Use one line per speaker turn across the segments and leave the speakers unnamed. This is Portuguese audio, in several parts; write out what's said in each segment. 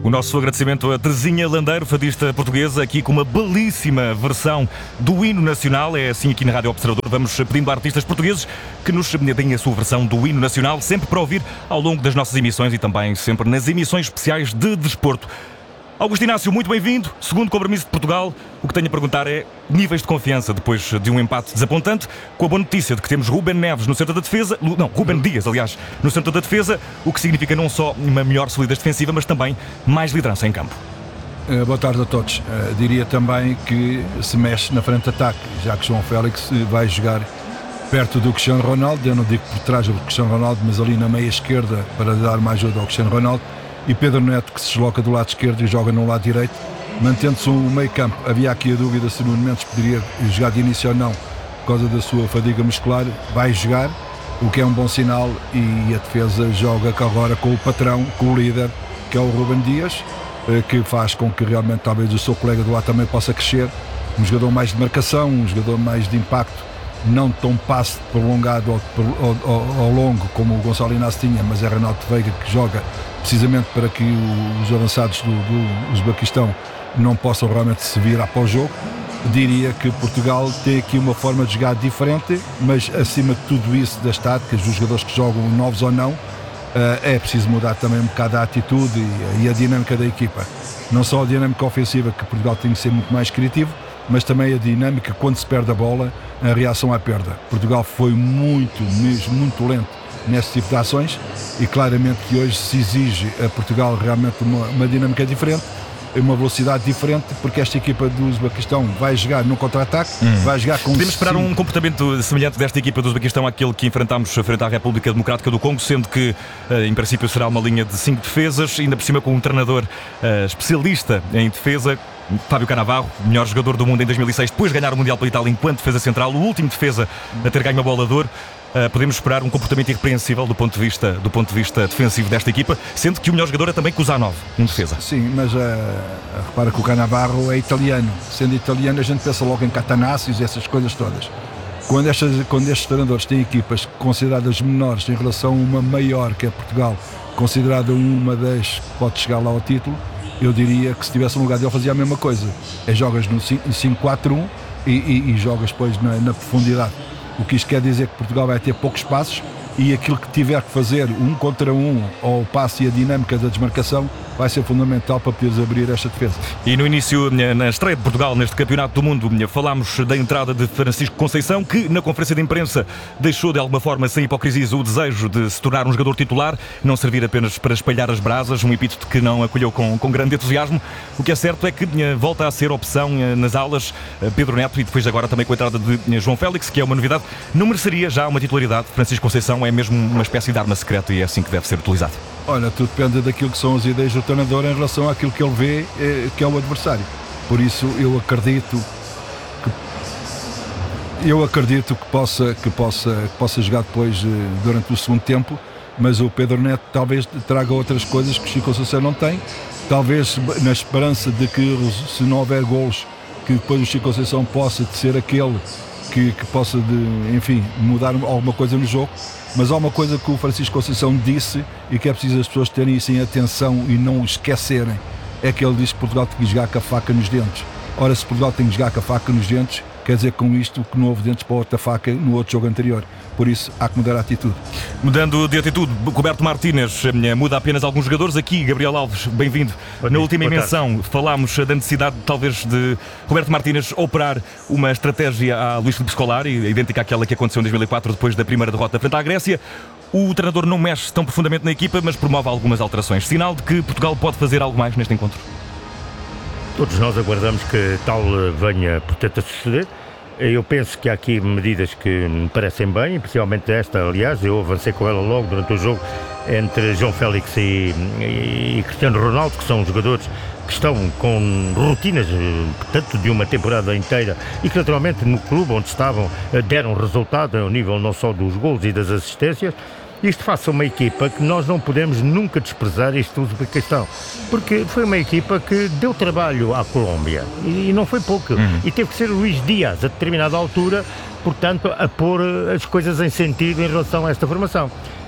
O nosso agradecimento a Terezinha Landeiro, fadista portuguesa, aqui com uma belíssima versão do hino nacional. É assim aqui na Rádio Observador. Vamos pedindo a artistas portugueses que nos deem a sua versão do hino nacional, sempre para ouvir ao longo das nossas emissões e também sempre nas emissões especiais de desporto. Augusto Inácio, muito bem-vindo. Segundo compromisso de Portugal, o que tenho a perguntar é níveis de confiança depois de um empate desapontante, com a boa notícia de que temos Rúben Neves no centro da defesa, Rúben Dias, aliás, no centro da defesa, o que significa não só uma melhor solidez defensiva, mas também mais liderança em campo.
Boa tarde a todos. Diria também que se mexe na frente de ataque, já que João Félix vai jogar perto do Cristiano Ronaldo. Eu não digo por trás do Cristiano Ronaldo, mas ali na meia esquerda para dar mais ajuda ao Cristiano Ronaldo. E Pedro Neto, que se desloca do lado esquerdo e joga no lado direito, mantendo-se o meio campo. Havia aqui a dúvida se Nuno Mendes poderia jogar de início ou não por causa da sua fadiga muscular. Vai jogar, o que é um bom sinal, e a defesa joga agora com o patrão, com o líder, que é o Rúben Dias, que faz com que realmente talvez o seu colega do lado também possa crescer. Um jogador mais de marcação, um jogador mais de impacto, não tão passe prolongado ao longo como o Gonçalo Inácio tinha, mas é Renato Veiga que joga precisamente para que os avançados do Uzbequistão não possam realmente se virar para o jogo. Diria que Portugal tem aqui uma forma de jogar diferente, mas acima de tudo isso, das táticas, dos jogadores que jogam novos ou não, é preciso mudar também um bocado a atitude e a dinâmica da equipa. Não só a dinâmica ofensiva, que Portugal tem que ser muito mais criativo, mas também a dinâmica quando se perde a bola, a reação à perda. Portugal foi muito lento nesse tipo de ações, e claramente que hoje se exige a Portugal realmente uma dinâmica diferente, uma velocidade diferente, porque esta equipa do Uzbequistão vai jogar no contra-ataque, vai jogar com...
Podemos esperar um comportamento semelhante desta equipa do Uzbequistão àquele que enfrentámos frente à República Democrática do Congo, sendo que em princípio será uma linha de 5 defesas, ainda por cima com um treinador especialista em defesa, Fábio Cannavaro, melhor jogador do mundo em 2006, depois de ganhar o Mundial pela Itália enquanto defesa central, o último defesa a ter ganho a bola de ouro. Podemos esperar um comportamento irrepreensível do ponto de vista defensivo desta equipa, sendo que o melhor jogador é também Kuzanov, um defesa.
Sim, mas repara que o Cannavaro é italiano. Sendo italiano, a gente pensa logo em Catanaccios e essas coisas todas. Quando estes treinadores têm equipas consideradas menores em relação a uma maior, que é Portugal, considerada uma das que pode chegar lá ao título, eu diria que se tivesse um lugar dele fazia a mesma coisa. Jogas no 5-4-1 e jogas depois na profundidade. O que isto quer dizer que Portugal vai ter poucos passos, e aquilo que tiver que fazer um contra um, ou o passe e a dinâmica da desmarcação, vai ser fundamental para poderes abrir esta defesa.
E no início, na estreia de Portugal neste Campeonato do Mundo, falámos da entrada de Francisco Conceição, que na conferência de imprensa deixou de alguma forma, sem hipocrisias, o desejo de se tornar um jogador titular, não servir apenas para espalhar as brasas, um epíteto que não acolheu com grande entusiasmo. O que é certo é que volta a ser opção nas alas Pedro Neto, e depois agora também com a entrada de João Félix, que é uma novidade. Não mereceria já uma titularidade? Francisco Conceição é mesmo uma espécie de arma secreta e é assim que deve ser utilizado.
Olha, tudo depende daquilo que são as ideias do treinador em relação àquilo que ele vê que é o adversário. Por isso eu acredito que possa jogar depois durante o segundo tempo, mas o Pedro Neto talvez traga outras coisas que o Chico Conceição não tem, talvez na esperança de que, se não houver golos, que depois o Chico Conceição possa ser aquele que possa mudar alguma coisa no jogo. Mas há uma coisa que o Francisco Conceição disse e que é preciso as pessoas terem isso em atenção e não esquecerem, é que ele diz que Portugal tem que jogar com a faca nos dentes. Ora, se Portugal tem que jogar com a faca nos dentes, quer dizer com isto que não houve dentes para outra faca no outro jogo anterior. Por isso, há que mudar a atitude.
Mudando de atitude, Roberto Martínez muda apenas alguns jogadores. Aqui, Gabriel Alves, bem-vindo. Na última emissão falámos da necessidade, talvez, de Roberto Martínez operar uma estratégia a Luís Filipe Scolari, idêntica àquela que aconteceu em 2004, depois da primeira derrota frente à Grécia. O treinador não mexe tão profundamente na equipa, mas promove algumas alterações. Sinal de que Portugal pode fazer algo mais neste encontro?
Todos nós aguardamos que tal venha, portanto, a suceder. Eu penso que há aqui medidas que me parecem bem, principalmente esta, aliás, eu avancei com ela logo durante o jogo entre João Félix e Cristiano Ronaldo, que são jogadores que estão com rotinas, portanto, de uma temporada inteira e que naturalmente no clube onde estavam deram resultado ao nível não só dos gols e das assistências. Isto faça uma equipa que nós não podemos nunca desprezar este Uzbequistão, porque foi uma equipa que deu trabalho à Colômbia e não foi pouco, e teve que ser Luís Dias a determinada altura, portanto, a pôr as coisas em sentido em relação a esta formação.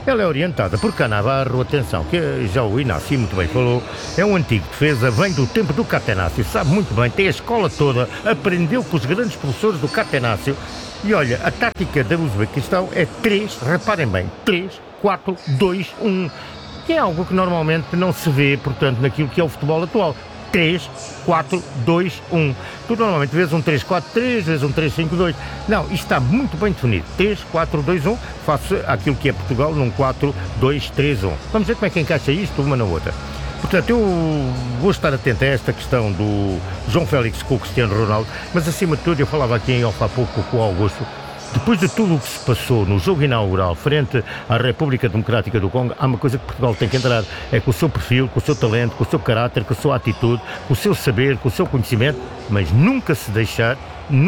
ela é orientada por Cannavaro, atenção, que já o Inácio muito bem falou, é um antigo defesa, vem do tempo do Catenaccio, sabe muito bem, tem a escola toda, aprendeu com os grandes professores do Catenaccio. E olha, a tática da Uzbequistão é 3, reparem bem, 3, 4, 2, 1, que é algo que normalmente não se vê, portanto, naquilo que é o futebol atual. 3, 4, 2, 1. Tu normalmente vês um 3, 4, 3, vês um 3, 5, 2. Não, isto está muito bem definido. 3, 4, 2, 1, face àquilo que é Portugal num 4, 2, 3, 1. Vamos ver como é que encaixa isto uma na outra. Portanto, eu vou estar atento a esta questão do João Félix com o Cristiano Ronaldo, mas acima de tudo, eu falava aqui em off há pouco com o Augusto, depois de tudo o que se passou no jogo inaugural frente à República Democrática do Congo, há uma coisa que Portugal tem que entrar, é com o seu perfil, com o seu talento, com o seu caráter, com a sua atitude, com o seu saber, com o seu conhecimento, mas nunca se deixar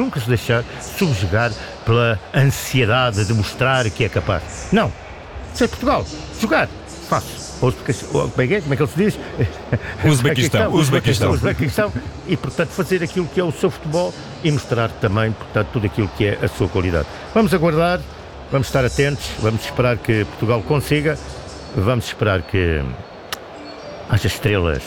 subjugar pela ansiedade de mostrar que é capaz. Não, se é Portugal, jogar, faço. Como é que ele se diz? Uzbequistão. E, portanto, fazer aquilo que é o seu futebol e mostrar também, portanto, tudo aquilo que é a sua qualidade. Vamos aguardar, vamos estar atentos, vamos esperar que Portugal consiga, vamos esperar que haja estrelas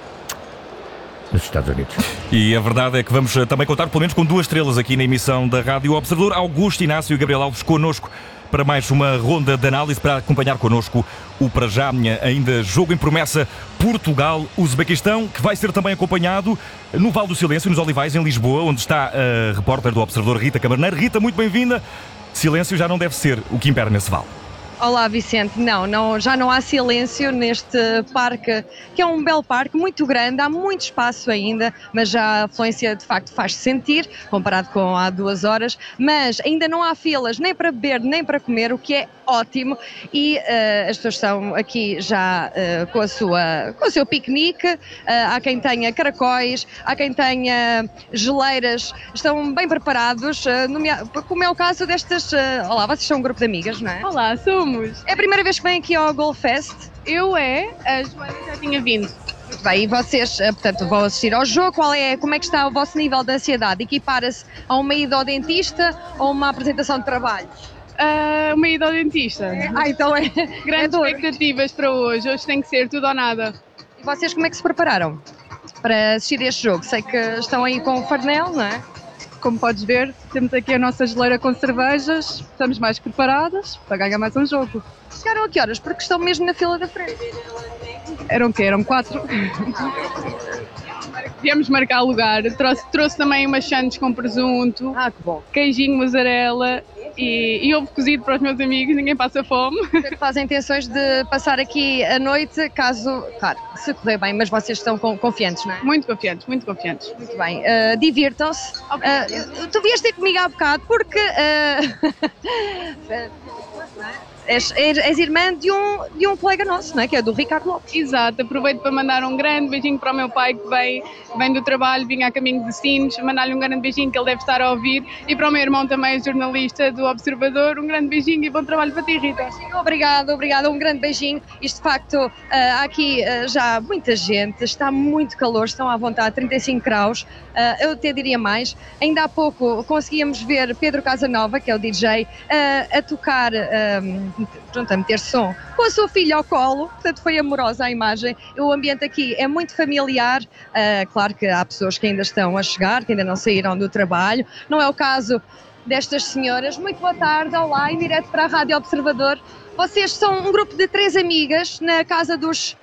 nos Estados Unidos.
E a verdade é que vamos também contar pelo menos com 2 estrelas aqui na emissão da Rádio Observador. Augusto Inácio e Gabriel Alves connosco para mais uma ronda de análise, para acompanhar connosco o para já ainda jogo em promessa Portugal-Uzbequistão, que vai ser também acompanhado no Vale do Silêncio, nos Olivais, em Lisboa, onde está a repórter do Observador Rita Camarneiro. Rita, muito bem-vinda. Silêncio já não deve ser o que impera nesse vale.
Olá, Vicente. Não, já não há silêncio neste parque, que é um belo parque, muito grande, há muito espaço ainda, mas já a afluência de facto faz-se sentir, comparado com há 2 horas, mas ainda não há filas nem para beber nem para comer, o que é ótimo, e as pessoas estão aqui já com o seu piquenique, há quem tenha caracóis, há quem tenha geleiras, estão bem preparados, como é o caso destas... Olá, vocês são um grupo de amigas, não é?
Olá, somos.
É a primeira vez que vêm aqui ao Golfest?
A Joana já tinha vindo.
Muito bem, e vocês, portanto, vão assistir ao jogo. Como é que está o vosso nível de ansiedade? Equipara-se a uma ida ao dentista ou uma apresentação de trabalho?
Uma ida ao dentista.
Então é...
Grandes expectativas para hoje. Hoje tem que ser tudo ou nada.
E vocês como é que se prepararam para assistir a este jogo? Sei que estão aí com o farnel, não é?
Como podes ver, temos aqui a nossa geleira com cervejas. Estamos mais preparadas para ganhar mais um jogo.
Chegaram a que horas? Porque estão mesmo na fila da frente.
Eram o quê? Eram 4? Viemos marcar lugar. Trouxe também umas sandes com presunto.
Que bom.
Queijinho, mussarela e ovo cozido para os meus amigos. Ninguém passa fome.
Fazem intenções de passar aqui a noite, caso, claro, se correr bem, mas vocês estão confiantes, não é?
Muito confiantes, muito confiantes.
Muito bem. Divirtam-se. Tu vieste ter comigo há bocado porque... És irmã de um colega nosso, não é? Que é do Ricardo Lopes.
Exato, aproveito para mandar um grande beijinho para o meu pai que vem do trabalho, vinha a caminho de Sines, mandar-lhe um grande beijinho que ele deve estar a ouvir, e para o meu irmão também, jornalista do Observador, um grande beijinho e bom trabalho para ti, Rita.
Obrigada, um grande beijinho. Isto de facto, há aqui já muita gente, está muito calor, estão à vontade, 35 graus, eu até diria mais. Ainda há pouco conseguíamos ver Pedro Casanova, que é o DJ, a tocar... a meter som com a sua filha ao colo, portanto foi amorosa a imagem. O ambiente aqui é muito familiar, claro que há pessoas que ainda estão a chegar, que ainda não saíram do trabalho, não é o caso destas senhoras. Muito boa tarde, olá, em direto para a Rádio Observador. Vocês são um grupo de 3 amigas na casa dos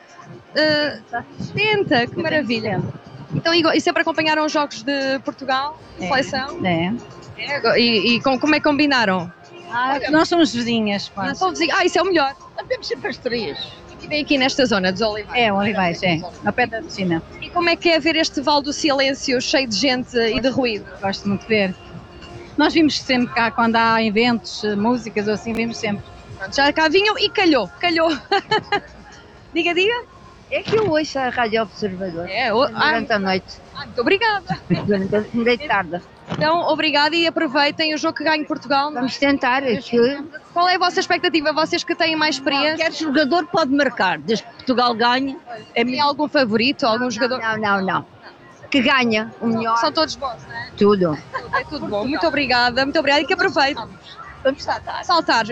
70, que maravilha. Então, e sempre acompanharam os jogos de Portugal, de seleção? E como é que combinaram?
Nós somos vizinhas, quase.
Isso é o melhor.
Temos sempre as 3.
E vem aqui nesta zona dos Olivais.
Olivais, ao pé da piscina.
E como é que é ver este Vale do Silêncio cheio de gente e de ruído?
Gosto muito de ver. Nós vimos sempre cá, quando há eventos, músicas ou assim, vimos sempre.
Já cá vinham e calhou. Diga.
É que eu ouço a Rádio Observador durante a noite.
Muito obrigada.
Durante a tarde.
Então, obrigada e aproveitem o jogo que ganha Portugal.
Vamos tentar.
Qual é a vossa expectativa? Vocês que têm mais experiência?
Qualquer jogador pode marcar, desde que Portugal ganhe.
Tem algum favorito, algum jogador?
Não. Que ganha o melhor.
São todos bons, não é?
Tudo.
É tudo bom. Muito obrigada e que aproveitem.
Vamos saltar.
Eu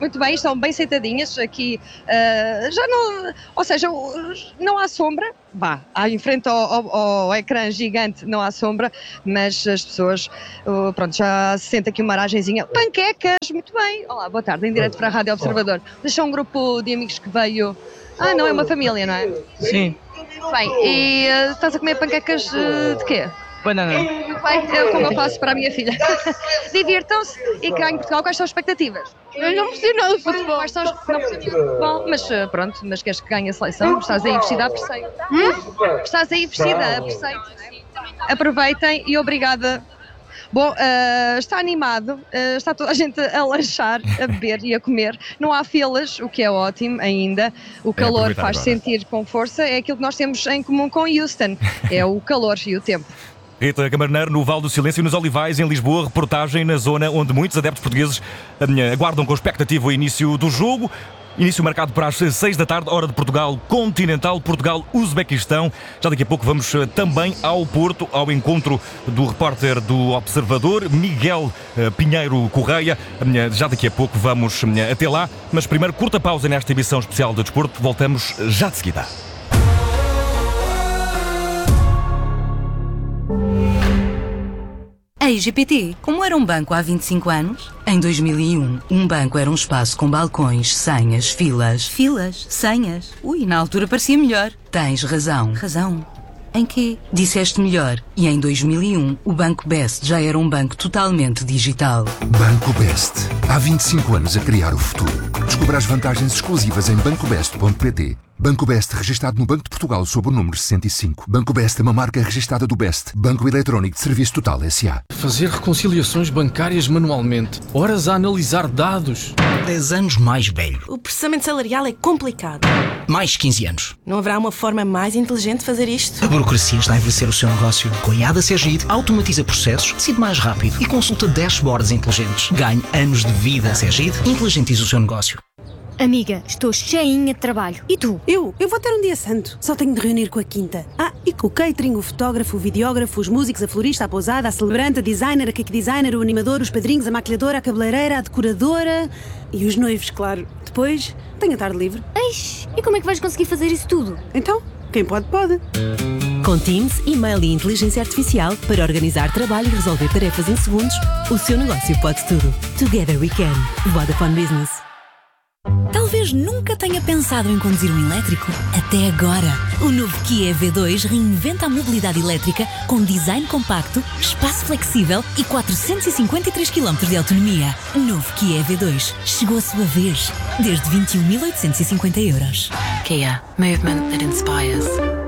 muito bem, estão bem sentadinhas aqui, já não, ou seja, não há sombra, em frente ao ecrã gigante não há sombra, mas as pessoas, pronto, já se sente aqui uma aragenzinha, panquecas, muito bem, olá, boa tarde, em direto para a Rádio Observador. Deixa um grupo de amigos que veio, não, é uma família, não é?
Sim.
Bem, e estás a comer panquecas de quê?
Banana.
Muito bem, como eu faço para a minha filha. Divirtam-se e cá em Portugal, quais são as expectativas?
Eu não percebo nada de futebol.
Quais são as... Não percebo nada de futebol, mas pronto, mas queres que ganhe a seleção? Estás aí vestida a preceito. Estás aí vestida a preceito. Aproveitem e obrigada. Bom, está animado, está toda a gente a lanchar, a beber e a comer. Não há filas, o que é ótimo ainda. O calor faz sentir com força. É aquilo que nós temos em comum com Houston. É o calor e o tempo.
Rita Camarneiro, no Vale do Silêncio e nos Olivais, em Lisboa, reportagem na zona onde muitos adeptos portugueses aguardam com expectativa o início do jogo. Início marcado para as 6 da tarde, hora de Portugal continental, Portugal-Uzbequistão. Já daqui a pouco vamos também ao Porto, ao encontro do repórter do Observador, Miguel Pinheiro Correia. Já daqui a pouco vamos até lá, mas primeiro curta pausa nesta emissão especial de desporto. Voltamos já de seguida.
A IGPT, como era um banco há 25 anos? Em 2001, um banco era um espaço com balcões, senhas, filas. Filas? Senhas? Ui, na altura parecia melhor. Tens razão. Razão? Em quê? Disseste melhor. E em 2001, o Banco Best já era um banco totalmente digital.
Banco Best. Há 25 anos a criar o futuro. Descubra as vantagens exclusivas em bancobest.pt. Banco Best, registado no Banco de Portugal sob o número 65. Banco Best é uma marca registada do Best, Banco Eletrónico de Serviço Total S.A.
Fazer reconciliações bancárias manualmente, horas a analisar dados.
10 anos mais velho.
O processamento salarial é complicado.
Mais 15 anos.
Não haverá uma forma mais inteligente de fazer isto?
A burocracia está a envelhecer o seu negócio. Com a IADA Sergide, automatiza processos, decide mais rápido e consulta dashboards inteligentes. Ganhe anos de vida. Sergide, inteligentiza o seu negócio.
Amiga, estou cheinha de trabalho. E tu?
Eu vou ter um dia santo. Só tenho de reunir com a quinta. E com o catering, o fotógrafo, o videógrafo, os músicos, a florista, a pousada, a celebrante, a designer, a cake designer, o animador, os padrinhos, a maquilhadora, a cabeleireira, a decoradora e os noivos, claro. Depois, tenho a tarde livre.
Eish, e como é que vais conseguir fazer isso tudo?
Então, quem pode, pode.
Com Teams, e-mail e inteligência artificial para organizar trabalho e resolver tarefas em segundos, o seu negócio pode tudo. Together we can. Vodafone Business.
Talvez nunca tenha pensado em conduzir um elétrico. Até agora. O novo Kia EV2 reinventa a mobilidade elétrica com design compacto, espaço flexível e 453 km de autonomia. Novo Kia EV2. Chegou a sua vez. Desde 21.850 €.
Kia. Movement that inspires.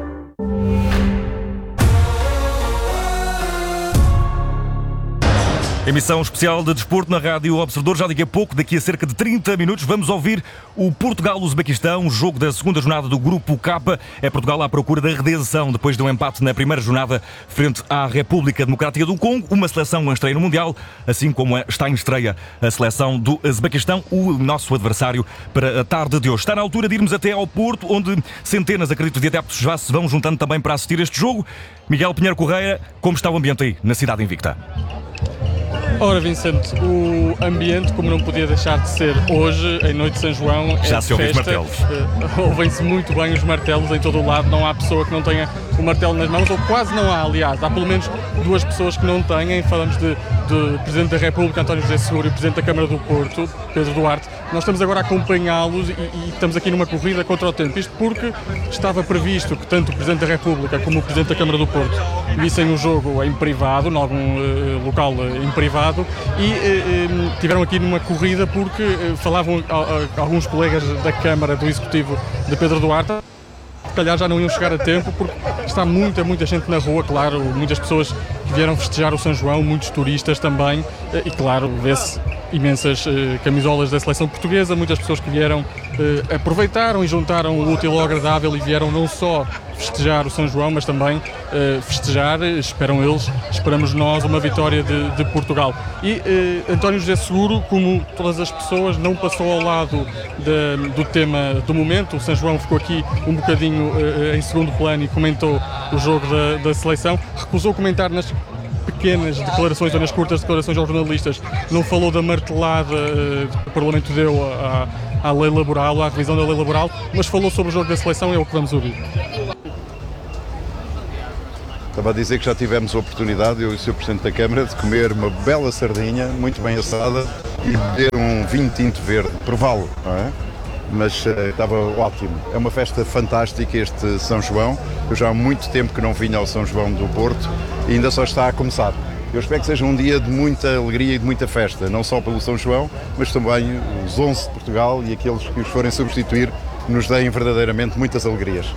Emissão especial de desporto na Rádio Observador. Já daqui a pouco, daqui a cerca de 30 minutos, vamos ouvir o Portugal-Uzbequistão, jogo da segunda jornada do Grupo K. É Portugal à procura da redenção depois de um empate na primeira jornada frente à República Democrática do Congo. Uma seleção em estreia no Mundial, assim como está em estreia a seleção do Uzbequistão, o nosso adversário para a tarde de hoje. Está na altura de irmos até ao Porto, onde centenas, acredito, de adeptos já se vão juntando também para assistir este jogo. Miguel Pinheiro Correia, como está o ambiente aí na cidade invicta?
Ora, Vicente, o ambiente, como não podia deixar de ser hoje, em noite de São João,
já se ouvem os martelos.
Ouvem-se muito bem os martelos em todo o lado, não há pessoa que não tenha o martelo nas mãos, ou quase não há, aliás. Há pelo menos duas pessoas que não têm. Falamos de Presidente da República, António José Seguro, e Presidente da Câmara do Porto, Pedro Duarte. Nós estamos agora a acompanhá-los e estamos aqui numa corrida contra o tempo. Isto porque estava previsto que tanto o Presidente da República como o Presidente da Câmara do Porto vissem o jogo em privado, em algum local em privado, e tiveram aqui numa corrida porque falavam alguns colegas da Câmara do Executivo de Pedro Duarte. Se calhar já não iam chegar a tempo porque está muita gente na rua, claro, muitas pessoas que vieram festejar o São João, muitos turistas também, e claro, vê-se imensas camisolas da seleção portuguesa, muitas pessoas que vieram, aproveitaram e juntaram o útil ao agradável e vieram não só festejar o São João, mas também festejar, esperamos nós, uma vitória de Portugal. E António José Seguro, como todas as pessoas, não passou ao lado do tema do momento. O São João ficou aqui um bocadinho em segundo plano e comentou o jogo da seleção. Recusou comentar nas pequenas declarações ou nas curtas declarações aos jornalistas não falou da martelada que o Parlamento deu à lei laboral, à revisão da lei laboral, mas falou sobre o jogo da seleção e é o que vamos ouvir.
Estava a dizer que já tivemos a oportunidade, eu e o Sr. Presidente da Câmara, de comer uma bela sardinha, muito bem assada, e beber um vinho tinto verde, prová-lo, não é? Mas estava ótimo. É uma festa fantástica este São João. Eu já há muito tempo que não vinha ao São João do Porto e ainda só está a começar. Eu espero que seja um dia de muita alegria e de muita festa, não só pelo São João, mas também os 11 de Portugal e aqueles que os forem substituir nos deem verdadeiramente muitas alegrias.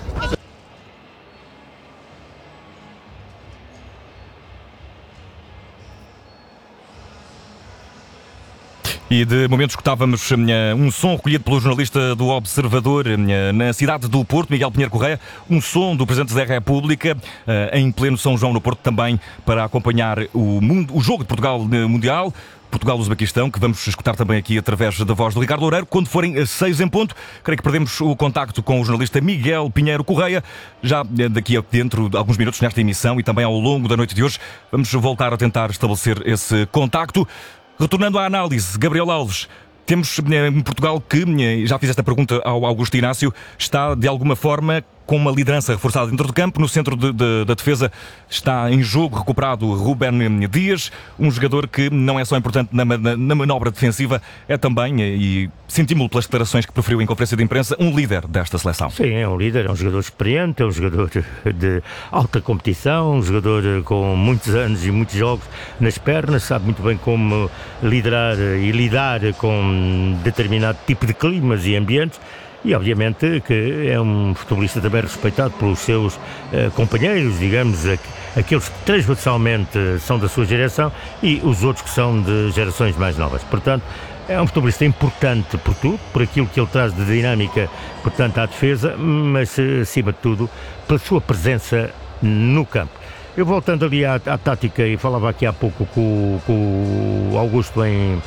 E de momento escutávamos um som recolhido pelo jornalista do Observador na cidade do Porto, Miguel Pinheiro Correia, um som do Presidente da República em pleno São João no Porto, também para acompanhar o jogo de Portugal Mundial. Portugal-Uzbequistão, que vamos escutar também aqui através da voz do Ricardo Loureiro, quando forem 6 em ponto. Creio que perdemos o contacto com o jornalista Miguel Pinheiro Correia, já daqui a dentro de alguns minutos nesta emissão e também ao longo da noite de hoje. Vamos voltar a tentar estabelecer esse contacto. Retornando à análise, Gabriel Alves, temos em Portugal que, já fiz esta pergunta ao Augusto Inácio, está de alguma forma com uma liderança reforçada dentro do campo. No centro da defesa está em jogo recuperado Rúben Dias, um jogador que não é só importante na manobra defensiva, é também, e sentimos-lo pelas declarações que proferiu em conferência de imprensa, um líder desta seleção.
Sim, é um líder, é um jogador experiente, é um jogador de alta competição, um jogador com muitos anos e muitos jogos nas pernas, sabe muito bem como liderar e lidar com determinado tipo de climas e ambientes. E obviamente que é um futebolista também respeitado pelos seus companheiros, digamos, aqueles que transversalmente são da sua geração e os outros que são de gerações mais novas. Portanto, é um futebolista importante por tudo, por aquilo que ele traz de dinâmica, portanto, à defesa, mas acima de tudo pela sua presença no campo. Eu voltando ali à tática, e falava aqui há pouco com o Augusto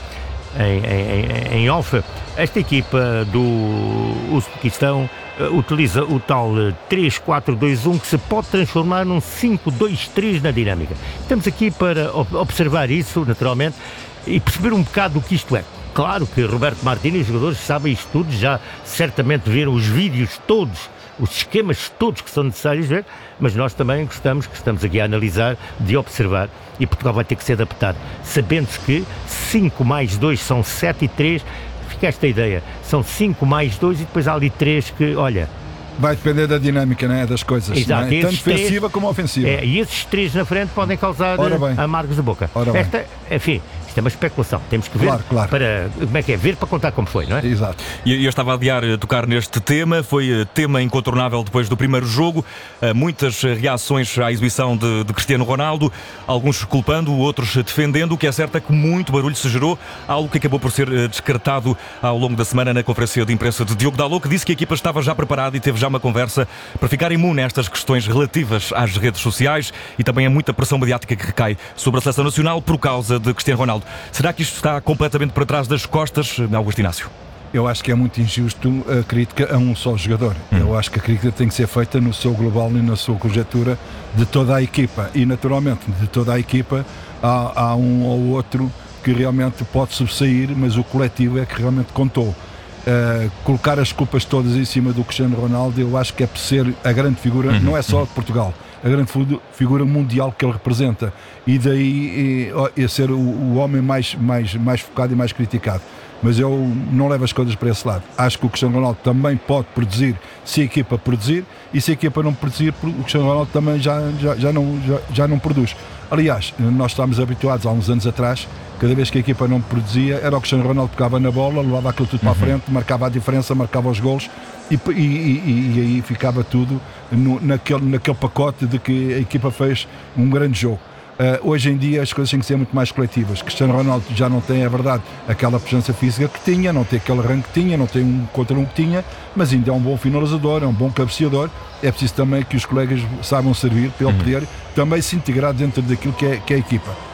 em off, esta equipa do Uzbequistão utiliza o tal 3-4-2-1 que se pode transformar num 5-2-3 na dinâmica. Estamos aqui para observar isso, naturalmente, e perceber um bocado o que isto é. Claro que Roberto Martínez e os jogadores sabem isto tudo, já certamente viram os vídeos todos, os esquemas todos que são necessários ver, mas nós também gostamos, que estamos aqui a analisar, de observar, e Portugal vai ter que se adaptar, sabendo-se que 5 mais 2 são 7 e 3, fica esta ideia, são 5 mais 2 e depois há ali 3 que, olha...
Vai depender da dinâmica, não é? Das coisas,
exato,
não é? Tanto defensiva como ofensiva.
E esses 3 na frente podem causar amargos da boca. Esta, enfim... Isto é uma especulação, temos que ver para, como é que é, ver para contar como foi, não é?
Exato.
E eu estava a adiar tocar neste tema, foi tema incontornável depois do primeiro jogo, muitas reações à exibição de Cristiano Ronaldo, alguns culpando, outros defendendo. O que é certo é que muito barulho se gerou, algo que acabou por ser descartado ao longo da semana na conferência de imprensa de Diogo Dalot, que disse que a equipa estava já preparada e teve já uma conversa para ficar imune a estas questões relativas às redes sociais e também a muita pressão mediática que recai sobre a seleção nacional por causa de Cristiano Ronaldo. Será que isto está completamente para trás das costas, Augusto Inácio?
Eu acho que é muito injusto a crítica a um só jogador. Eu acho que a crítica tem que ser feita no seu global e na sua conjectura de toda a equipa. E naturalmente, de toda a equipa, há um ou outro que realmente pode sobressair, mas o coletivo é que realmente contou. Colocar as culpas todas em cima do Cristiano Ronaldo, eu acho que é por ser a grande figura, não é só de Portugal, a grande figura mundial que ele representa, e daí ser o homem mais focado e mais criticado. Mas eu não levo as coisas para esse lado. Acho que o Cristiano Ronaldo também pode produzir se a equipa produzir, e se a equipa não produzir, o Cristiano Ronaldo também já não produz. Aliás, nós estávamos habituados há uns anos atrás, cada vez que a equipa não produzia, era o Cristiano Ronaldo que pegava na bola, levava aquilo tudo para a frente, marcava a diferença, marcava os golos, e aí ficava tudo naquele pacote de que a equipa fez um grande jogo. Hoje em dia as coisas têm que ser muito mais coletivas. Cristiano Ronaldo já não tem, é verdade, aquela presença física que tinha, não tem aquele arranque que tinha, não tem um contra um que tinha, mas ainda é um bom finalizador, é um bom cabeceador. É preciso também que os colegas saibam servir para ele poder também se integrar dentro daquilo que é a equipa.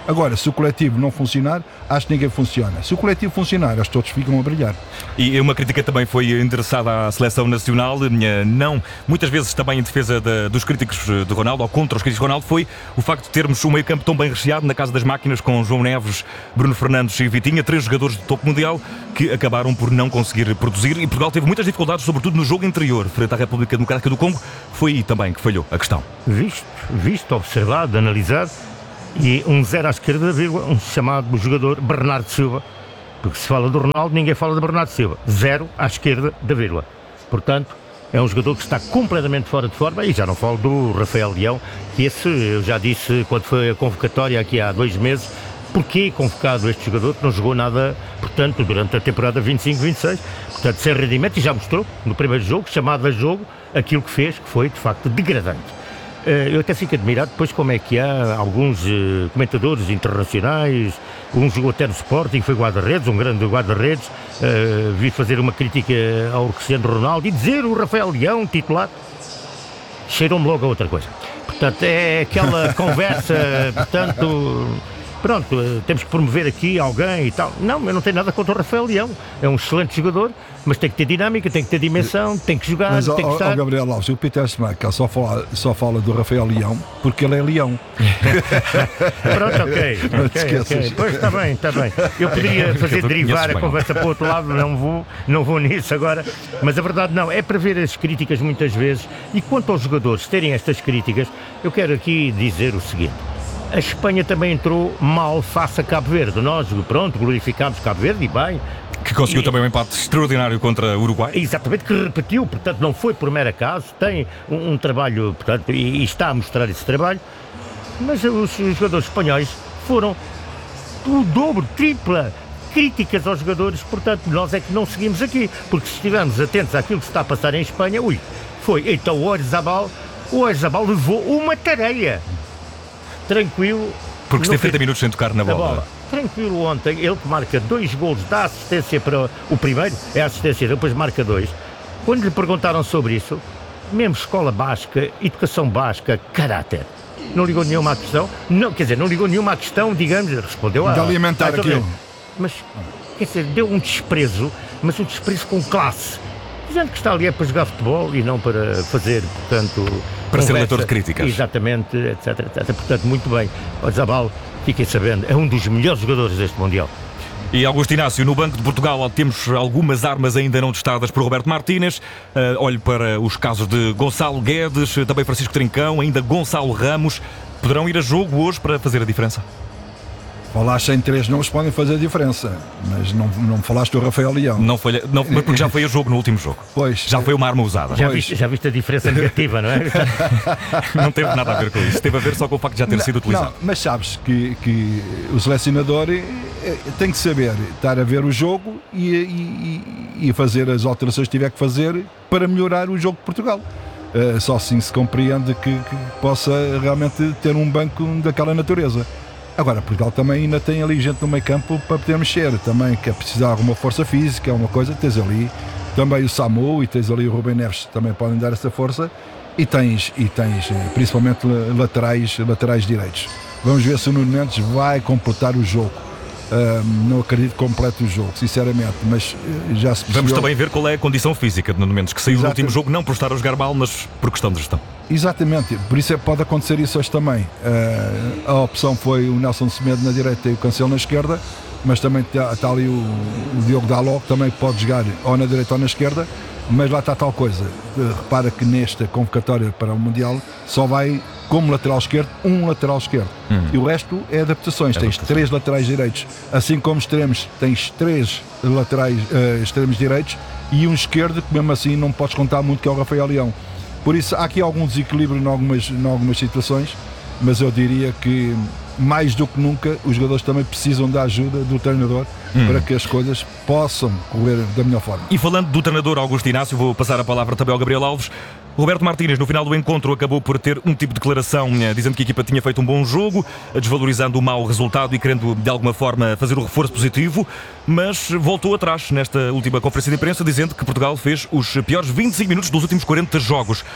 Agora, se o coletivo não funcionar, acho que ninguém funciona. Se o coletivo funcionar, acho que todos ficam a brilhar.
E uma crítica também foi endereçada à seleção nacional, não, muitas vezes também em defesa dos críticos de Ronaldo, ou contra os críticos de Ronaldo, foi o facto de termos um meio-campo tão bem recheado na Casa das Máquinas, com João Neves, Bruno Fernandes e Vitinha, 3 jogadores de topo mundial que acabaram por não conseguir produzir, e Portugal teve muitas dificuldades, sobretudo no jogo interior, frente à República Democrática do Congo. Foi aí também que falhou a questão.
Visto, observado, analisado, e um 0 à esquerda, um chamado jogador Bernardo Silva, porque se fala do Ronaldo, ninguém fala de Bernardo Silva. 0 à esquerda da vírgula. Portanto, é um jogador que está completamente fora de forma, e já não falo do Rafael Leão, que esse, eu já disse quando foi a convocatória aqui há 2 meses, porquê convocado este jogador que não jogou nada, portanto, durante a temporada 25-26, portanto, sem rendimento, e já mostrou no primeiro jogo, chamado a jogo, aquilo que fez, que foi de facto degradante. Eu até fico admirado depois como é que há alguns comentadores internacionais, um jogou até no Sporting, foi guarda-redes, um grande guarda-redes, vir fazer uma crítica ao Cristiano Ronaldo e dizer o Rafael Leão, titular, cheirou-me logo a outra coisa. Portanto, é aquela conversa, portanto... Pronto, temos que promover aqui alguém e tal. Não, eu não tenho nada contra o Rafael Leão. É um excelente jogador, mas tem que ter dinâmica, tem que ter dimensão, tem que jogar, tem que estar...
Gabriel Alves, o Peter Schmeichel só fala do Rafael Leão porque ele é Leão.
Pronto, ok. Pois está bem. Eu poderia fazer derivar a conversa para o outro lado, não vou nisso agora. Mas a verdade não, é para ver as críticas muitas vezes. E quanto aos jogadores terem estas críticas, eu quero aqui dizer o seguinte. A Espanha também entrou mal face a Cabo Verde. Nós, pronto, glorificámos Cabo Verde e bem.
Que conseguiu também um empate extraordinário contra o Uruguai.
Exatamente, que repetiu, portanto não foi por mero acaso, tem um trabalho, portanto, e está a mostrar esse trabalho, mas os jogadores espanhóis foram o dobro, tripla, críticas aos jogadores, portanto nós é que não seguimos aqui, porque se estivermos atentos àquilo que se está a passar em Espanha, então o Oyarzabal levou uma tareia. Tranquilo.
Porque esteve 30 minutos sem tocar na bola.
Tranquilo ontem, ele que marca 2 golos, dá assistência para o primeiro, é a assistência, depois marca 2. Quando lhe perguntaram sobre isso, mesmo escola basca, educação basca, caráter, não ligou nenhuma à questão, não ligou nenhuma à questão, digamos, respondeu
de alimentar aquilo.
Mas, quer dizer, deu um desprezo, mas um desprezo com classe. Dizendo que está ali é para jogar futebol e não para fazer, portanto...
Para ser leitor de críticas.
Exatamente, etc. Portanto, muito bem. O Zabal, fiquem sabendo, é um dos melhores jogadores deste Mundial.
E Augusto Inácio, no Banco de Portugal temos algumas armas ainda não testadas por Roberto Martínez. Olho para os casos de Gonçalo Guedes, também Francisco Trincão, ainda Gonçalo Ramos. Poderão ir a jogo hoje para fazer a diferença?
Falaste em 3 nomes podem fazer a diferença, mas não falaste do Rafael Leão.
Não, porque já foi a jogo no último jogo.
Pois.
Já foi uma arma usada.
Já viste a diferença negativa, não é?
Não teve nada a ver com isso. Teve a ver só com o facto de já ter sido utilizado.
Não, mas sabes que o selecionador tem que saber estar a ver o jogo e fazer as alterações que tiver que fazer para melhorar o jogo de Portugal. Só assim se compreende que possa realmente ter um banco daquela natureza. Agora, Portugal também ainda tem ali gente no meio campo para poder mexer também, que é precisar de alguma força física, alguma coisa, tens ali também o Samu e tens ali o Rubem Neves, também podem dar essa força, e tens principalmente laterais direitos. Vamos ver se o Nuno Mendes vai completar o jogo. Não acredito que complete o jogo, sinceramente, mas já se percebeu.
Vamos também ver qual é a condição física de Nuno Mendes, que saiu no último jogo não por estar a jogar mal, mas por questão de gestão.
Exatamente, por isso pode acontecer isso hoje também. A opção foi o Nelson Semedo na direita e o Cancelo na esquerda, mas também está ali o Diogo Dalot, que também pode jogar ou na direita ou na esquerda, mas lá está tal coisa. Repara que nesta convocatória para o Mundial só vai como lateral esquerdo, um lateral esquerdo. E o resto é adaptações. Tens 3 laterais direitos, assim como extremos, tens 3 laterais extremos direitos e um esquerdo que mesmo assim não podes contar muito, que é o Rafael Leão. Por isso há aqui algum desequilíbrio em algumas situações, mas eu diria que mais do que nunca os jogadores também precisam da ajuda do treinador para que as coisas possam correr da melhor forma.
E falando do treinador Augusto Inácio, vou passar a palavra também ao Gabriel Alves. Roberto Martínez, no final do encontro, acabou por ter um tipo de declaração dizendo que a equipa tinha feito um bom jogo, desvalorizando o mau resultado e querendo de alguma forma fazer o reforço positivo, mas voltou atrás nesta última conferência de imprensa dizendo que Portugal fez os piores 25 minutos dos últimos 40 jogos.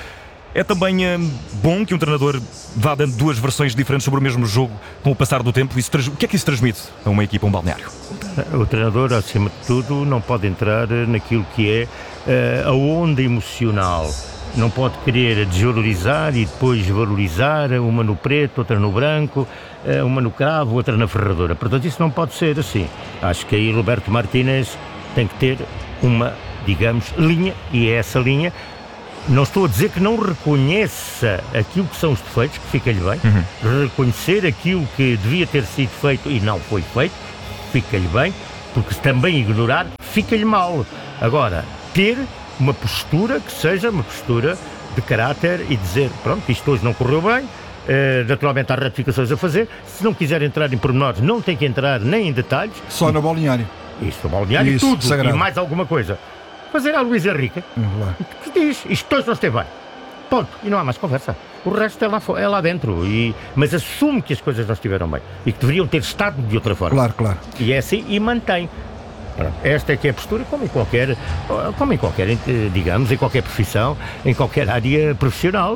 É também bom que um treinador vá dando duas versões diferentes sobre o mesmo jogo com o passar do tempo. O que é que isso transmite a uma equipa, a um balneário?
O treinador, acima de tudo, não pode entrar naquilo que é a onda emocional. Não pode querer desvalorizar e depois valorizar, uma no preto, outra no branco, uma no cravo, outra na ferradura. Portanto, isso não pode ser assim. Acho que aí Roberto Martínez tem que ter uma, digamos, linha, e é essa linha. Não estou a dizer que não reconheça aquilo que são os defeitos, que fica-lhe bem. Reconhecer aquilo que devia ter sido feito e não foi feito, fica-lhe bem, porque se também ignorar, fica-lhe mal. Agora, ter uma postura que seja uma postura de caráter e dizer, pronto, isto hoje não correu bem, naturalmente há ratificações a fazer, se não quiser entrar em pormenores, não tem que entrar nem em detalhes.
Só no balneário.
Isso, no balneário,
isso,
tudo,
sagrado.
E mais alguma coisa. Fazer a Luís Henrique, que diz, isto hoje não esteve bem. Ponto. E não há mais conversa. O resto é lá dentro. Mas assume que as coisas não estiveram bem e que deveriam ter estado de outra forma.
Claro, claro.
E é assim e mantém. Esta é que é a postura, como em qualquer, digamos, em qualquer profissão, em qualquer área profissional.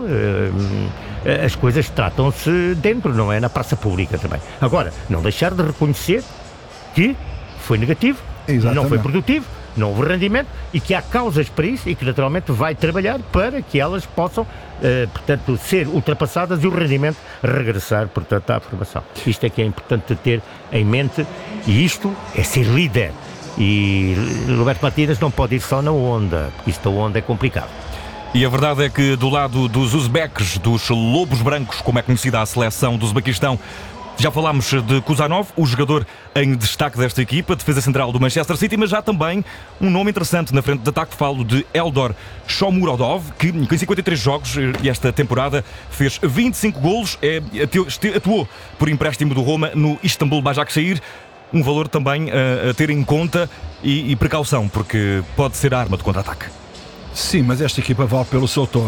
As coisas tratam-se dentro, não é na praça pública também. Agora, não deixar de reconhecer que foi negativo, não foi produtivo, não houve rendimento e que há causas para isso e que naturalmente vai trabalhar para que elas possam, portanto, ser ultrapassadas e o rendimento regressar, portanto, à formação. Isto é que é importante ter em mente e isto é ser líder. E Roberto Martínez não pode ir só na onda, porque isto da onda é complicado.
E a verdade é que do lado dos uzbeques, dos lobos brancos, como é conhecida a seleção do Uzbequistão, já falámos de Kuzanov, o jogador em destaque desta equipa, defesa central do Manchester City, mas já também um nome interessante na frente de ataque. Falo de Eldor Shomurodov, que em 53 jogos esta temporada fez 25 golos, atuou por empréstimo do Roma no Istanbul Başakşehir. Um valor também a ter em conta e precaução, porque pode ser a arma de contra-ataque.
Sim, mas esta equipa vale pelo seu todo,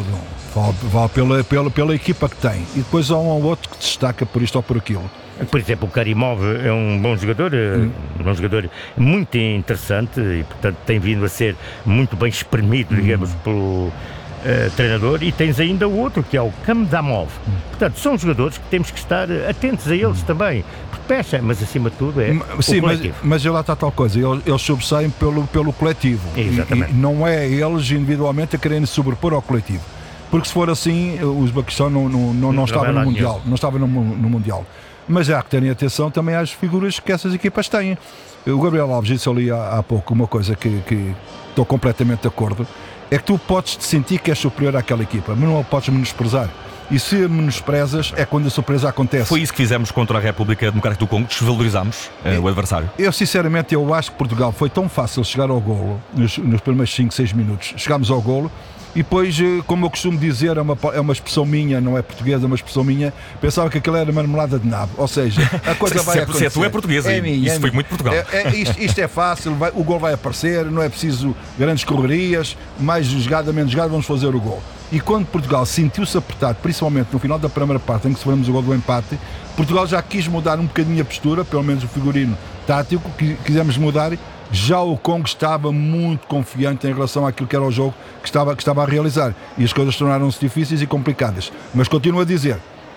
vale pela equipa que tem, e depois há um ou outro que destaca por isto ou por aquilo.
Por exemplo, o Karimov é um bom jogador, um jogador muito interessante e, portanto, tem vindo a ser muito bem espremido, digamos, pelo treinador. E tens ainda o outro, que é o Kamdamov. Portanto, são jogadores que temos que estar atentos a eles também, porque pecha, mas acima de tudo é
sim,
o coletivo.
Mas lá está tal coisa, eles sobressaem pelo coletivo.
Exatamente.
E não é eles individualmente a quererem sobrepor ao coletivo. Porque se for assim, o Uzbequistão não estava no Mundial. Não estava no Mundial. Mas há que terem atenção também às figuras que essas equipas têm. O Gabriel Alves disse ali há pouco uma coisa que estou completamente de acordo, é que tu podes te sentir que és superior àquela equipa, mas não a podes menosprezar. E se a menosprezas é quando a surpresa acontece.
Foi isso que fizemos contra a República Democrática do Congo, desvalorizámos o adversário.
Eu sinceramente acho que Portugal foi tão fácil chegar ao golo nos primeiros 5, 6 minutos. Chegámos ao golo e depois, como eu costumo dizer, é uma expressão minha, não é portuguesa, é uma expressão minha, pensava que aquilo era marmelada de nabo. Ou seja, a coisa vai acontecer.
Tu é portuguesa, isso foi muito Portugal.
Isto é fácil, o gol vai aparecer, não é preciso grandes correrias, mais jogada, menos jogada, vamos fazer o gol. E quando Portugal sentiu-se apertado, principalmente no final da primeira parte, em que sofremos o gol do empate, Portugal já quis mudar um bocadinho a postura, pelo menos o figurino tático, que quisemos mudar. Já o Congo estava muito confiante em relação àquilo que era o jogo que estava a realizar. E as coisas tornaram-se difíceis e complicadas. Mas continuo a dizer,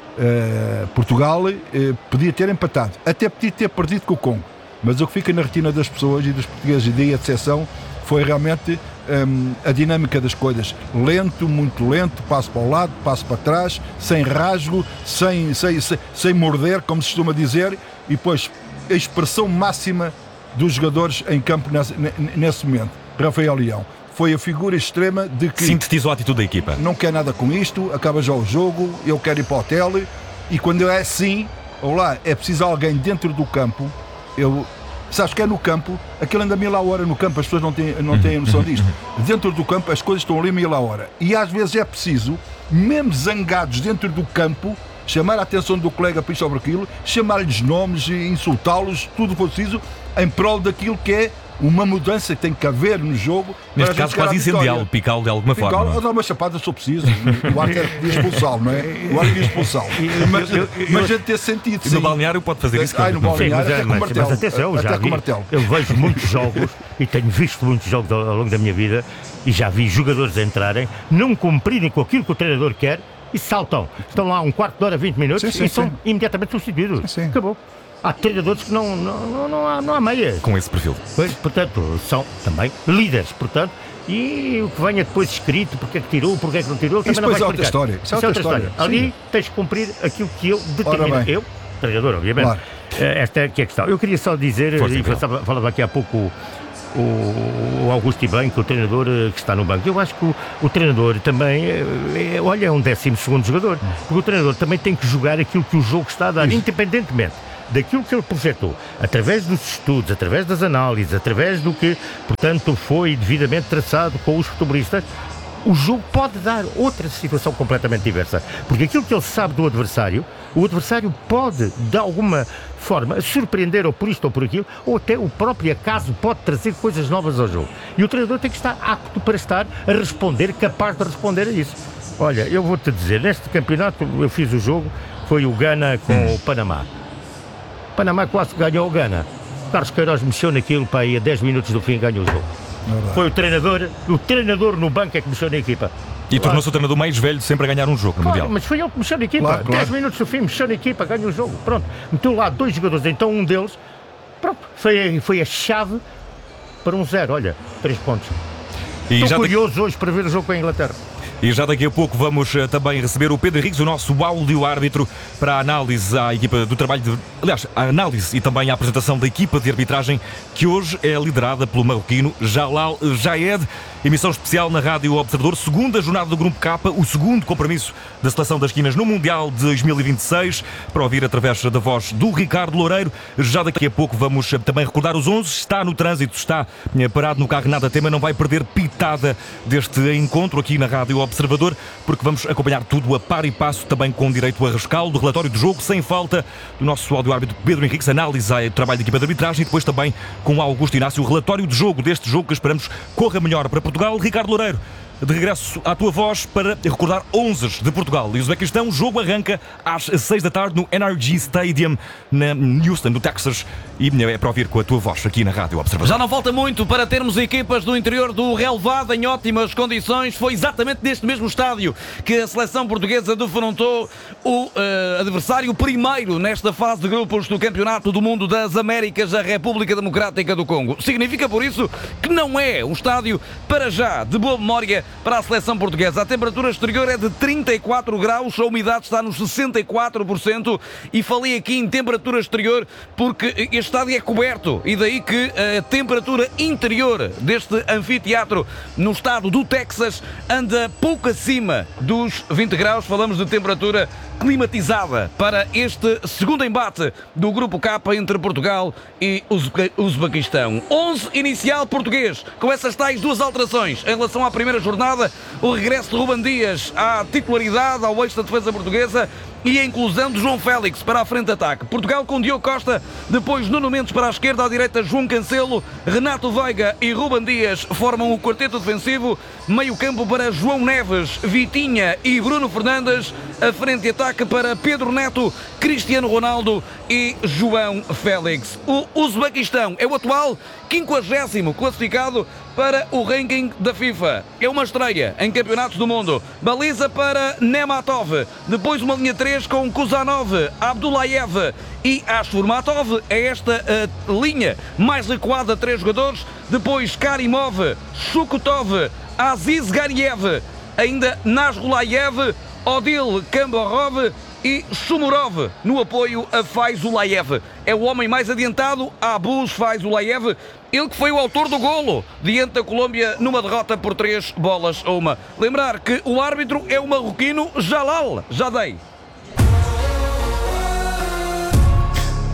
Portugal podia ter empatado, até podia ter perdido com o Congo. Mas o que fica na retina das pessoas e dos portugueses e daí a decepção foi realmente a dinâmica das coisas. Lento, muito lento, passo para o lado, passo para trás, sem rasgo, sem morder, como se costuma dizer, e depois a expressão máxima dos jogadores em campo nesse momento. Rafael Leão foi a figura extrema de que
sintetizou a atitude da equipa.
Não quer nada com isto, acaba já o jogo, eu quero ir para o hotel. E quando é assim, olá, é preciso alguém dentro do campo. Sabes que é no campo, aquilo anda 1000 a hora no campo, as pessoas não têm noção disto. Dentro do campo as coisas estão ali 1000 a hora. E às vezes é preciso, mesmo zangados dentro do campo, chamar a atenção do colega sobre aquilo, chamar-lhes nomes, insultá-los, tudo for preciso, em prol daquilo que é uma mudança que tem que haver no jogo.
Neste caso, quase incendiá-lo, picá-lo de alguma forma.
Ou dar uma chapada se eu preciso. O árbitro podia expulsá-lo, não é? O árbitro podia expulsá-lo. Mas a gente ter sentido.
E no balneário pode fazer isso.
No balneário,
sim,
até com martelo.
Mas atenção, eu vejo muitos jogos e tenho visto muitos jogos ao longo da minha vida e já vi jogadores entrarem, não cumprirem com aquilo que o treinador quer e saltam. Estão lá um quarto de hora, 20 minutos e são imediatamente substituídos. Acabou. Há treinadores que não há meias.
Com esse perfil.
Pois, portanto, são também líderes, portanto, e o que venha depois escrito, porque é que tirou, porque é que não tirou, também não vai explicar.
Isso é outra história.
Ali tens de cumprir aquilo que eu determino. Eu, treinador, obviamente. Claro. Esta é que é a questão. Eu queria só dizer, falava aqui há pouco o Augusto e bem, que o treinador que está no banco, eu acho que o treinador também é um 12º jogador, porque o treinador também tem que jogar aquilo que o jogo está a dar, independentemente daquilo que ele projetou, através dos estudos, através das análises, através do que, portanto, foi devidamente traçado com os futebolistas. O jogo pode dar outra situação completamente diversa, porque aquilo que ele sabe do adversário, o adversário pode, de alguma forma, surpreender ou por isto ou por aquilo, ou até o próprio acaso pode trazer coisas novas ao jogo. E o treinador tem que estar apto para estar a responder, capaz de responder a isso. Olha, eu vou-te dizer, neste campeonato eu fiz o jogo, foi o Ghana com o Panamá. O Panamá quase ganhou o Ghana. Carlos Queiroz mexeu naquilo, para aí a 10 minutos do fim ganhou o jogo. Foi o treinador no banco é que mexeu na equipa.
E tornou-se o treinador mais velho sempre a ganhar um jogo no Mundial.
Mas foi ele que mexeu na equipa. 10 minutos do fim, mexeu na equipa, ganhou o jogo. Pronto, meteu lá 2 jogadores, então um deles, pronto, foi a chave para 1-0. Olha, 3 pontos. Estou curioso hoje para ver o jogo com a Inglaterra.
E já daqui a pouco vamos também receber o Pedro Henriques, o nosso áudio-árbitro, para a análise à equipa do trabalho aliás, a análise e também a apresentação da equipa de arbitragem, que hoje é liderada pelo marroquino Jalal Jaed. Emissão especial na Rádio Observador, segunda jornada do Grupo K, o segundo compromisso da Seleção das Quinas no Mundial de 2026, para ouvir através da voz do Ricardo Loureiro. Já daqui a pouco vamos também recordar os 11, está no trânsito, está parado no carro, nada tema, não vai perder pitada deste encontro aqui na Rádio Observador, porque vamos acompanhar tudo a par e passo, também com direito a rescaldo, relatório do jogo, sem falta, do nosso áudio-árbitro Pedro Henriques, análise ao trabalho da equipa de arbitragem, e depois também com o Augusto Inácio, o relatório de jogo deste jogo que esperamos corra melhor para Portugal. Ricardo Loureiro, de regresso à tua voz para recordar 11 de Portugal e Uzbequistão. O jogo arranca às 6 da tarde no NRG Stadium, na Houston, no Texas, e é para ouvir com a tua voz aqui na Rádio Observador.
Já não falta muito para termos equipas do interior do relevado em ótimas condições. Foi exatamente neste mesmo estádio que a seleção portuguesa defrontou o adversário primeiro nesta fase de grupos do Campeonato do Mundo das Américas, a República Democrática do Congo. Significa por isso que não é um estádio para já de boa memória para a seleção portuguesa. A temperatura exterior é de 34 graus, a umidade está nos 64%, e falei aqui em temperatura exterior porque este estádio é coberto, e daí que a temperatura interior deste anfiteatro no estado do Texas anda pouco acima dos 20 graus. Falamos de temperatura climatizada para este segundo embate do Grupo K entre Portugal e Uzbequistão. 11 inicial português, com essas tais 2 alterações em relação à primeira jornada: o regresso de Ruben Dias à titularidade, ao eixo da defesa portuguesa, e a inclusão de João Félix para a frente de ataque. Portugal com Diogo Costa, depois Nuno Mendes para a esquerda, à direita João Cancelo, Renato Veiga e Ruben Dias formam o quarteto defensivo. Meio campo para João Neves, Vitinha e Bruno Fernandes, a frente de ataque para Pedro Neto, Cristiano Ronaldo e João Félix. O Uzbequistão é o atual 50º classificado para o ranking da FIFA. É uma estreia em campeonatos do mundo. Baliza para Nematov, depois uma linha 3 com Kuzanov, Abdullayev e Ashurmatov. É esta a linha mais recuada, 3 jogadores. Depois Karimov, Shukutov, Aziz Gariev, ainda Nasrulayev, Odil Kamborov e Shumurov no apoio a Faizulayev. É o homem mais adiantado, Abus Faizulayev, ele que foi o autor do golo diante da Colômbia numa derrota por 3-1. Lembrar que o árbitro é o marroquino Jalal Jaed.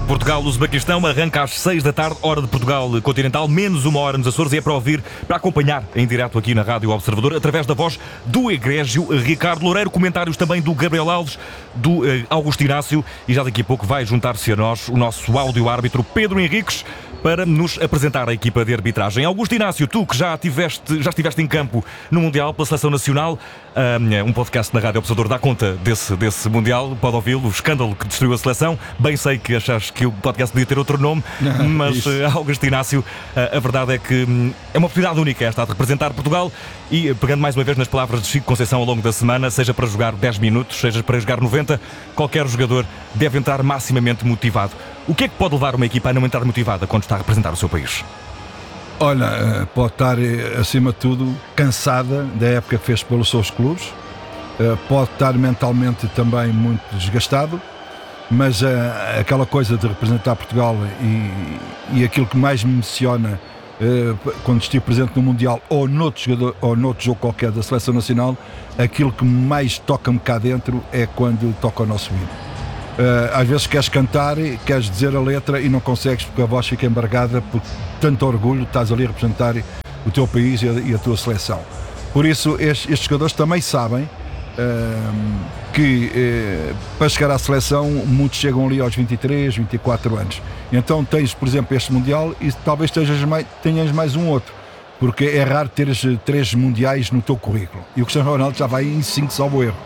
Portugal-Uzbequistão arranca às 6 da tarde, hora de Portugal continental, menos 1 hora nos Açores, e é para ouvir, para acompanhar em direto aqui na Rádio Observador, através da voz do egrégio Ricardo Loureiro, comentários também do Gabriel Alves, do Augusto Inácio, e já daqui a pouco vai juntar-se a nós o nosso áudio-árbitro Pedro Henriques, para nos apresentar a equipa de arbitragem. Augusto Inácio, tu que já estiveste em campo no Mundial pela Seleção Nacional, um podcast na Rádio Observador dá conta desse Mundial, pode ouvi-lo, o escândalo que destruiu a seleção. Bem sei que achas que o podcast podia ter outro nome, mas Augusto Inácio, a verdade é que é uma oportunidade única esta de representar Portugal, e pegando mais uma vez nas palavras de Chico Conceição ao longo da semana, seja para jogar 10 minutos, seja para jogar 90, qualquer jogador deve entrar maximamente motivado. O que é que pode levar uma equipa a não entrar motivada quando está a representar o seu país?
Olha, pode estar, acima de tudo, cansada da época que fez pelos seus clubes, pode estar mentalmente também muito desgastado, mas aquela coisa de representar Portugal e aquilo que mais me emociona quando estive presente no Mundial ou noutro jogo qualquer da Seleção Nacional, aquilo que mais toca-me cá dentro é quando toca o nosso hino. Às vezes queres cantar, queres dizer a letra e não consegues porque a voz fica embargada por tanto orgulho, estás ali a representar o teu país e a tua seleção. Por isso estes jogadores também sabem que para chegar à seleção muitos chegam ali aos 23, 24 anos. Então tens, por exemplo, este Mundial e talvez tenhas mais um outro, porque é raro teres 3 mundiais no teu currículo. E o Cristiano Ronaldo já vai em 5, salvo erro.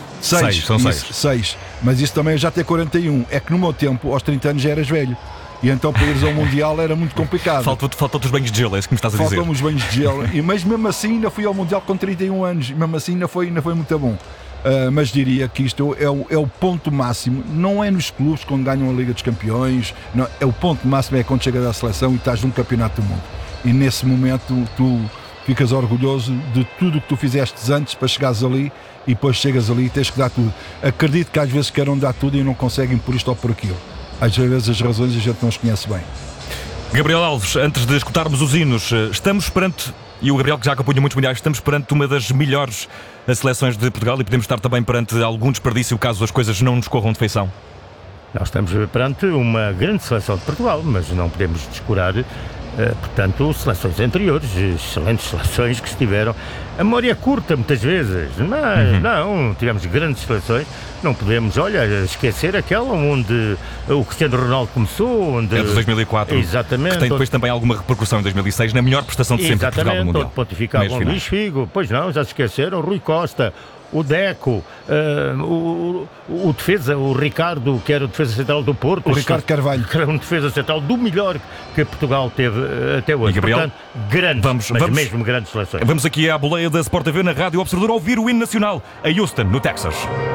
6. Mas isso também é já ter 41. É que no meu tempo, aos 30 anos, já eras velho. E então para ires ao Mundial era muito complicado.
Faltam-te os banhos de gelo, é isso que me estás a dizer.
Faltam os banhos de gelo. Mas mesmo assim ainda fui ao Mundial com 31 anos. Mesmo assim ainda foi muito bom. Mas diria que isto é o ponto máximo. Não é nos clubes quando ganham a Liga dos Campeões. Não, é o ponto máximo é quando chegas à seleção e estás num campeonato do mundo. E nesse momento tu ficas orgulhoso de tudo o que tu fizeste antes para chegares ali, e depois chegas ali e tens que dar tudo. Acredito que às vezes queiram dar tudo e não conseguem por isto ou por aquilo. Às vezes as razões a gente não as conhece bem.
Gabriel Alves, antes de escutarmos os hinos, estamos perante, e o Gabriel que já acompanha muitos mundiais, estamos perante uma das melhores seleções de Portugal, e podemos estar também perante algum desperdício caso as coisas não nos corram de feição.
Nós estamos perante uma grande seleção de Portugal, mas não podemos descurar portanto, seleções anteriores, excelentes seleções que estiveram. A memória é curta muitas vezes, mas não, tivemos grandes seleções. Não podemos, esquecer aquela onde o Cristiano Ronaldo começou, onde...
É de 2004.
Exatamente.
Que tem depois também alguma repercussão em 2006, na melhor prestação de sempre de Portugal no Mundial.
Exatamente, pontificavam Luís Figo, pois não, já se esqueceram, Rui Costa, o Deco, o defesa, o Ricardo, que era o defesa central do Porto.
O Ricardo Carvalho.
Que era um defesa central do melhor que Portugal teve até hoje.
E Gabriel,
portanto, grandes, mesmo grandes seleções.
Vamos aqui à boleia da Sport TV na Rádio Observador ouvir o hino nacional a Houston, no Texas.